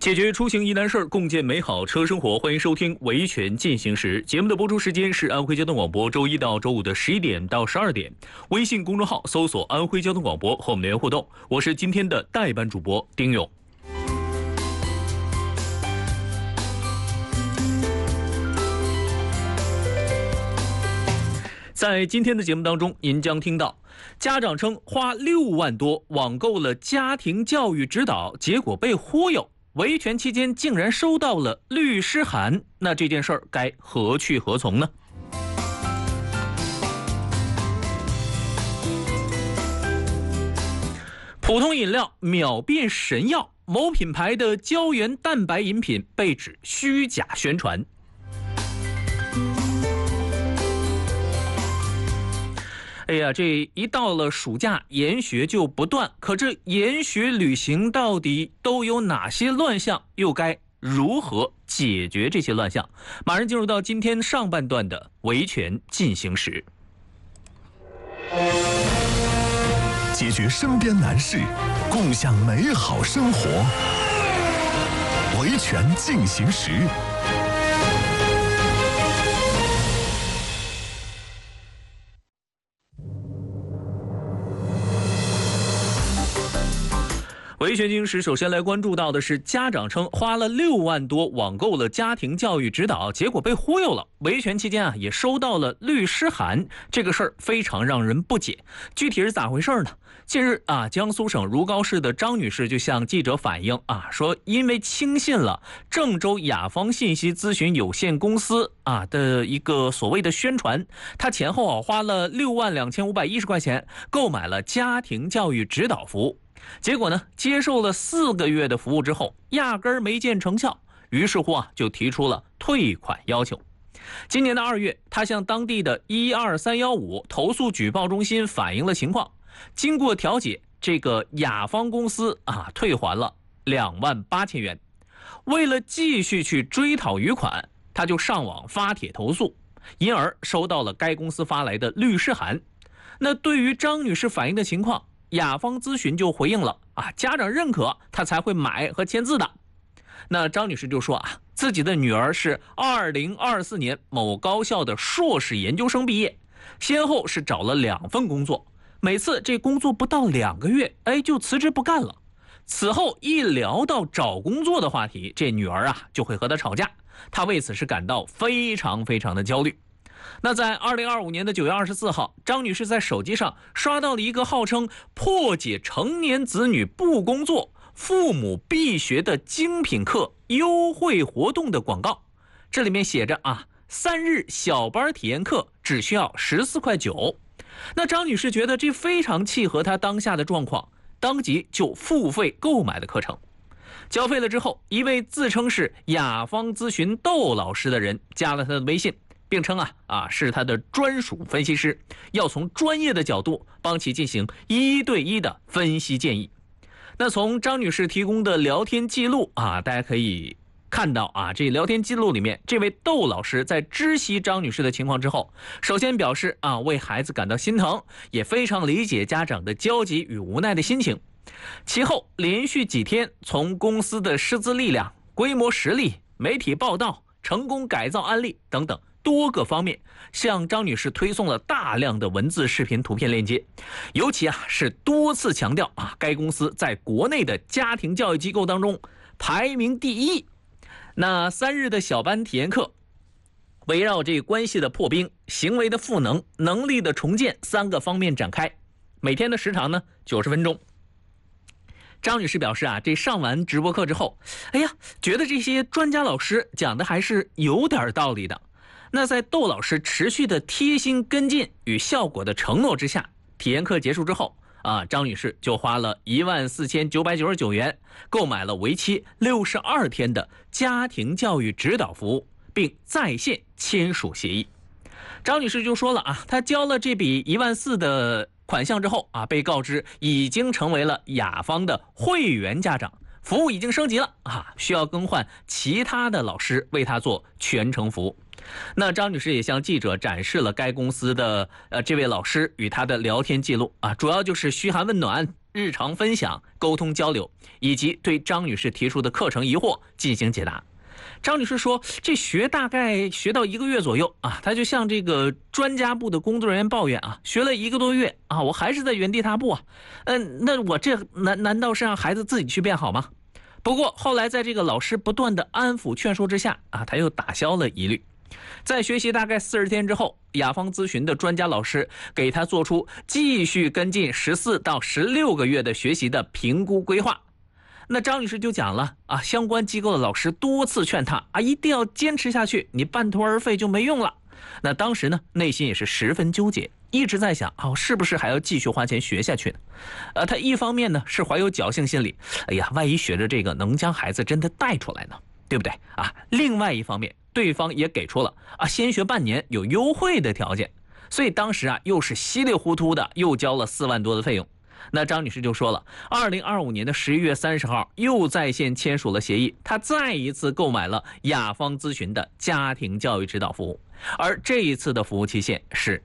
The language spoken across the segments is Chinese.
解决出行疑难事儿，共建美好车生活。欢迎收听《维权进行时》节目的播出时间是安徽交通广播周一到周五的11点到12点。微信公众号搜索“安徽交通广播”和我们留言互动。我是今天的代班主播丁勇。在今天的节目当中，您将听到家长称花6万多网购了家庭教育指导，结果被忽悠。维权期间竟然收到了律师函，那这件事儿该何去何从呢？普通饮料秒变神药，某品牌的胶原蛋白饮品被指虚假宣传。哎呀，这一到了暑假，研学就不断。可这研学旅行到底都有哪些乱象？又该如何解决这些乱象？马上进入到今天上半段的维权进行时。 解决身边难事，共享美好生活。维权进行时。 维权进行时，首先来关注到的是，家长称花了6万多网购了家庭教育指导，结果被忽悠了。维权期间也收到了律师函，这个事儿非常让人不解。具体是咋回事呢？近日江苏省如皋市的张女士就向记者反映说因为轻信了郑州雅芳信息咨询有限公司的一个所谓的宣传，她前后花了62510块钱购买了家庭教育指导服务。结果呢，接受了4个月的服务之后，压根儿没见成效，于是乎就提出了退款要求。今年的2月，他向当地的12315投诉举报中心反映了情况，经过调解，这个雅芳公司退还了28000元。为了继续去追讨余款，他就上网发帖投诉，因而收到了该公司发来的律师函。那对于张女士反映的情况，雅芳咨询就回应了家长认可他才会买和签字的。那张女士就说自己的女儿是2024年某高校的硕士研究生毕业，先后是找了2份工作，每次这工作不到2个月就辞职不干了。此后一聊到找工作的话题，这女儿就会和他吵架，她为此是感到非常的焦虑。那在2025年的9月24号，张女士在手机上刷到了一个号称破解成年子女不工作父母必学的精品课优惠活动的广告，这里面写着3日小班体验课只需要14.9块。那张女士觉得这非常契合她当下的状况，当即就付费购买了课程。交费了之后，一位自称是雅芳咨询窦老师的人加了她的微信，并称是他的专属分析师，要从专业的角度帮其进行1对1的分析建议。那从张女士提供的聊天记录大家可以看到这聊天记录里面，这位窦老师在知悉张女士的情况之后，首先表示为孩子感到心疼，也非常理解家长的焦急与无奈的心情。其后连续几天，从公司的师资力量、规模实力、媒体报道、成功改造案例等等多个方面，向张女士推送了大量的文字、视频、图片链接，尤其是多次强调该公司在国内的家庭教育机构当中排名第1。那3日的小班体验课，围绕这个关系的破冰、行为的赋能、能力的重建3个方面展开，每天的时长呢90分钟。张女士表示这上完直播课之后，觉得这些专家老师讲的还是有点道理的。那在窦老师持续的贴心跟进与效果的承诺之下，体验课结束之后张女士就花了14999元购买了为期62天的家庭教育指导服务，并在线签署协议。张女士就说了她交了这笔14000的款项之后被告知已经成为了雅芳的会员家长，服务已经升级了需要更换其他的老师为她做全程服务。那张女士也向记者展示了该公司的这位老师与她的聊天记录主要就是嘘寒问暖， 日常分享、沟通交流，以及对张女士提出的课程疑惑进行解答。张女士说，这大概学到1个月左右啊，她就向这个专家部的工作人员抱怨啊，学了1个多月啊，我还是在原地踏步啊。那我这难道是让孩子自己去变好吗？不过后来在这个老师不断的安抚劝说之下啊，她又打消了疑虑。在学习大概40天之后，雅芳咨询的专家老师给她做出继续跟进14到16个月的学习的评估规划。那张女士就讲了啊，相关机构的老师多次劝她啊，一定要坚持下去，你半途而废就没用了。那当时呢，内心也是十分纠结，一直在想啊，是不是还要继续花钱学下去呢？她一方面呢是怀有侥幸心理，哎呀，万一学着这个能将孩子真的带出来呢，对不对啊？另外一方面，对方也给出了啊，先学半年有优惠的条件，所以当时啊又是稀里糊涂的又交了4万多的费用。那张女士就说了，2025年的11月30号又在线签署了协议，她再一次购买了雅芳咨询的家庭教育指导服务，而这一次的服务期限是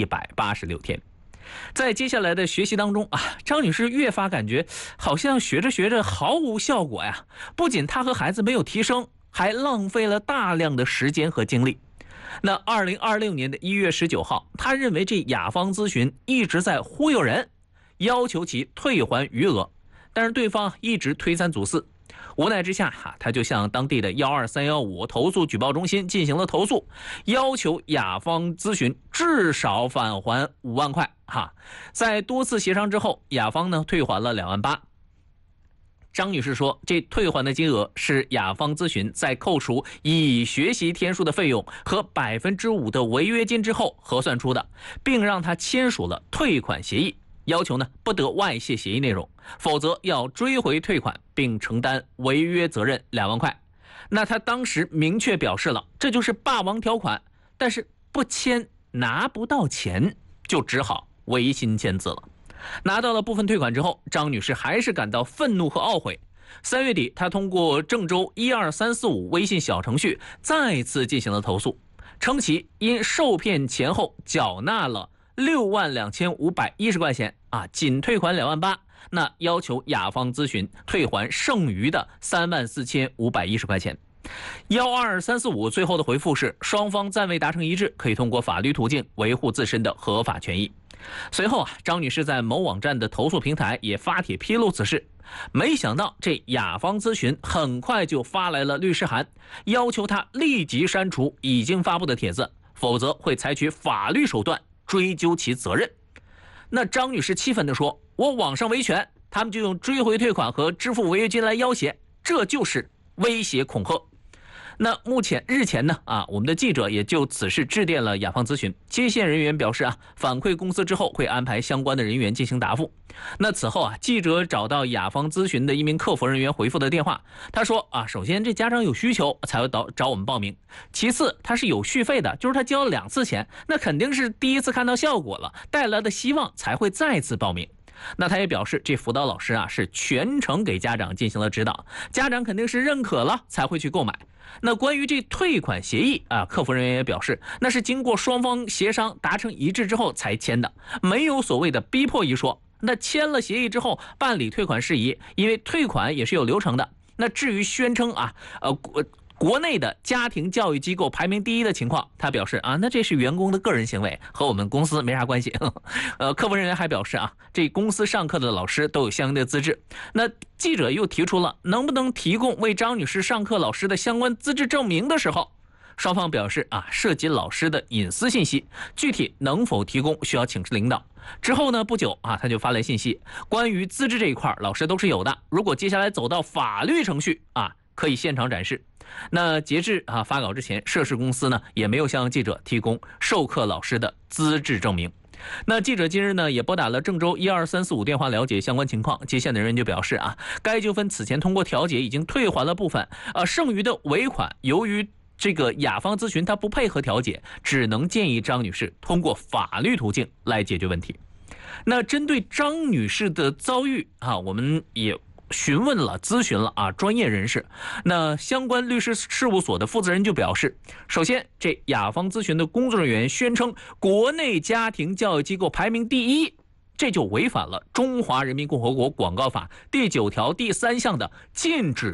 186天。在接下来的学习当中啊，张女士越发感觉好像学着学着毫无效果呀，不仅她和孩子没有提升，还浪费了大量的时间和精力。那2026年的1月19号，她认为这雅芳咨询一直在忽悠人，要求其退还余额，但是对方一直推三阻四。无奈之下他就向当地的12315投诉举报中心进行了投诉，要求雅芳咨询至少返还5万块在多次协商之后，雅芳呢退还了2万8。张女士说，这退还的金额是雅芳咨询在扣除已学习天数的费用和5%的违约金之后核算出的，并让她签署了退款协议，要求呢不得外泄协议内容，否则要追回退款并承担违约责任2万块。那他当时明确表示了，这就是霸王条款，但是不签拿不到钱，就只好违心签字了。拿到了部分退款之后，张女士还是感到愤怒和懊悔。3月底，她通过郑州12345微信小程序再次进行了投诉，称其因受骗前后缴纳了62510块钱仅退款2万8，那要求雅芳咨询退还剩余的34510块钱。12345最后的回复是，双方暂未达成一致，可以通过法律途径维护自身的合法权益。随后张女士在某网站的投诉平台也发帖披露此事，没想到这雅芳咨询很快就发来了律师函，要求她立即删除已经发布的帖子，否则会采取法律手段追究其责任。那张女士气愤地说，我网上维权，他们就用追回退款和支付违约金来要挟，这就是威胁恐吓。那日前呢我们的记者也就此事致电了雅芳咨询，接线人员表示反馈公司之后会安排相关的人员进行答复。那此后记者找到雅芳咨询的一名客服人员回复的电话，他说首先这家长有需求才会找我们报名，其次他是有续费的，就是他交了2次钱，那肯定是第一次看到效果了，带来的希望才会再次报名。那他也表示，这辅导老师是全程给家长进行了指导，家长肯定是认可了才会去购买。那关于这退款协议客服人员也表示，那是经过双方协商达成一致之后才签的，没有所谓的逼迫一说。那签了协议之后办理退款事宜，因为退款也是有流程的。那至于宣称国内的家庭教育机构排名第1的情况，他表示那这是员工的个人行为，和我们公司没啥关系。客服人员还表示这公司上课的老师都有相应的资质。那记者又提出了能不能提供为张女士上课老师的相关资质证明的时候，双方表示涉及老师的隐私信息，具体能否提供需要请示领导。之后呢，不久他就发来信息，关于资质这一块老师都是有的，如果接下来走到法律程序可以现场展示。那截至发稿之前，涉事公司呢也没有向记者提供授课老师的资质证明。那记者今日呢也拨打了郑州12345电话了解相关情况，接线的人就表示该纠纷此前通过调解已经退还了部分，剩余的尾款由于这个雅芳咨询他不配合调解，只能建议张女士通过法律途径来解决问题。那针对张女士的遭遇我们也询问了咨询了专业人士。那相关律师事务所的负责人就表示，首先这雅芳咨询的工作人员宣称国内家庭教育机构排名第1， 这就违反了《中华人民共和国广告法》第9条第3项的禁止